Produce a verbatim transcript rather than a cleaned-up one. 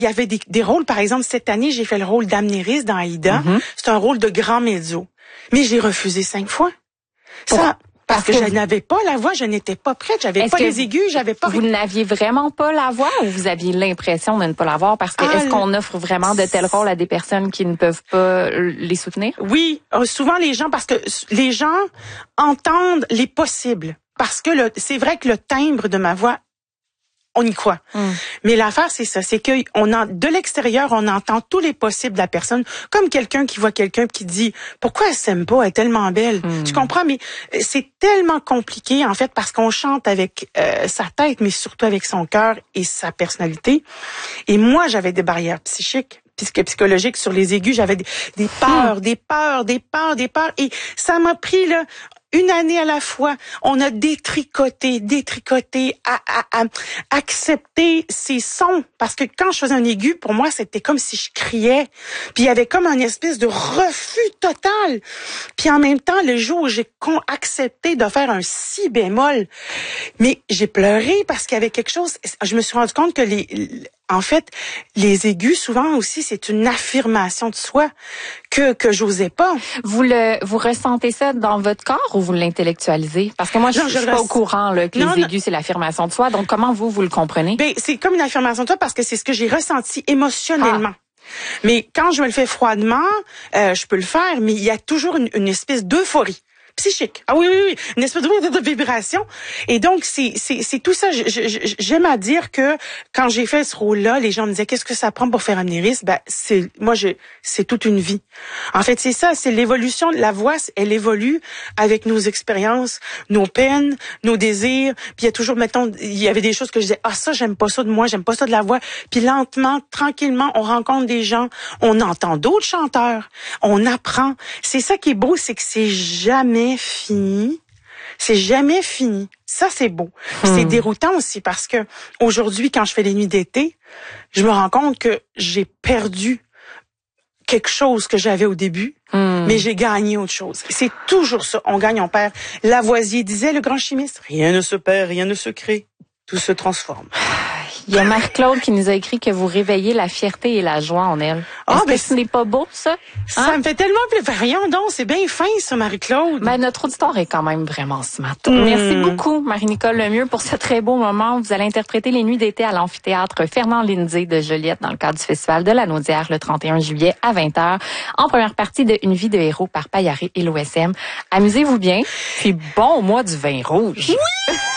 il y avait des, des rôles, par exemple, cette année, j'ai fait le rôle d'Amnéris dans Aïda. Mm-hmm. C'est un rôle de grand médio. Mais j'ai refusé cinq fois. Ça, parce, parce que, que je n'avais pas la voix, je n'étais pas prête, j'avais pas les aigus, j'avais pas... Vous n'aviez vraiment pas la voix ou vous aviez l'impression de ne pas l'avoir? Parce que ah, est-ce qu'on offre vraiment de tels rôles à des personnes qui ne peuvent pas les soutenir? Oui, souvent les gens, parce que les gens entendent les possibles. Parce que le, c'est vrai que le timbre de ma voix, on y croit. Mm. Mais l'affaire, c'est ça, c'est que on en, de l'extérieur, on entend tous les possibles de la personne, comme quelqu'un qui voit quelqu'un qui dit pourquoi elle s'aime pas, elle est tellement belle. Mm. Tu comprends? Mais c'est tellement compliqué en fait parce qu'on chante avec euh, sa tête, mais surtout avec son cœur et sa personnalité. Et moi, j'avais des barrières psychiques. psychologiques sur les aigus, j'avais des, des peurs, mm. des peurs, des peurs, des peurs, et ça m'a pris là. Une année à la fois, on a détricoté, détricoté, à, à, à accepter ces sons. Parce que quand je faisais un aigu, pour moi, c'était comme si je criais. Puis il y avait comme un espèce de refus total. Puis en même temps, le jour où j'ai accepté de faire un si bémol, mais j'ai pleuré parce qu'il y avait quelque chose. Je me suis rendu compte que les... En fait, les aigus, souvent aussi, c'est une affirmation de soi que que j'osais pas. Vous le vous ressentez ça dans votre corps ou vous l'intellectualisez? Parce que moi, je, non, je, je suis pas res... au courant là, que non, les aigus, non. c'est l'affirmation de soi. Donc, comment vous, vous le comprenez? Ben, c'est comme une affirmation de soi parce que c'est ce que j'ai ressenti émotionnellement. Ah. Mais quand je me le fais froidement, euh, je peux le faire, mais il y a toujours une, une espèce d'euphorie. Psychique. Ah oui, oui, oui. Une espèce de, de vibration. Et donc, c'est, c'est, c'est tout ça. Je, je, j'aime à dire que quand j'ai fait ce rôle-là, les gens me disaient, qu'est-ce que ça prend pour faire Amnéris? Ben, c'est, moi, je, c'est toute une vie. En fait, c'est ça. C'est l'évolution. La voix, elle évolue avec nos expériences, nos peines, nos désirs. Puis il y a toujours, mettons, il y avait des choses que je disais, ah, ça, j'aime pas ça de moi, j'aime pas ça de la voix. Puis lentement, tranquillement, on rencontre des gens, on entend d'autres chanteurs, on apprend. C'est ça qui est beau, c'est que c'est jamais fini. C'est jamais fini. Ça, c'est beau. Hmm. C'est déroutant aussi parce que aujourd'hui, quand je fais les nuits d'été, je me rends compte que j'ai perdu quelque chose que j'avais au début, hmm. mais j'ai gagné autre chose. C'est toujours ça. On gagne, on perd. Lavoisier disait, le grand chimiste, rien ne se perd, rien ne se crée. Tout se transforme. Il y a Marie-Claude qui nous a écrit que vous réveillez la fierté et la joie en elle. Est-ce oh, que ce n'est pas beau, ça? Ça hein? me fait tellement plaisir. Voyons donc, c'est bien fin, ça, Marie-Claude. Ben, notre auditoire est quand même vraiment smart. Mm. Merci beaucoup, Marie-Nicole Lemieux, pour ce très beau moment. Vous allez interpréter les nuits d'été à l'amphithéâtre Fernand Lindsay de Joliette dans le cadre du Festival de la Naudière le trente et un juillet à vingt heures, en première partie de Une vie de héros par Payaré et l'O S M. Amusez-vous bien, puis bon mois du vin rouge. Oui!